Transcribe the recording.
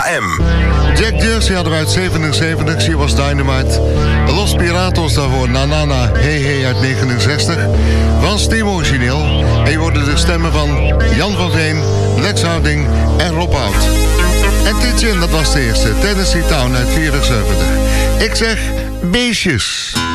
CFM. Jack Jersey hadden we uit 77, She Was Dynamite. Los Piratos daarvoor, Nanana, Hey Hey uit 69. Van Steam origineel. En je hoorde de stemmen van Jan van Veen, Lex Harding en Rob Hout. En Tietjen, dat was de eerste, Tennessee Town uit 74. Ik zeg, beestjes.